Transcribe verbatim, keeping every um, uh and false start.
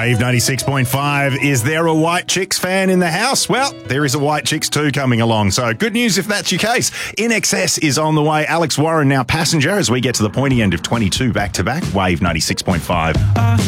Wave ninety-six point five. Is there a White Chicks fan in the house? Well, there is a White Chicks two coming along. So good news if that's your case. In Excess is on the way. Alex Warren now passenger as we get to the pointy end of twenty-two back to back. Wave ninety-six point five.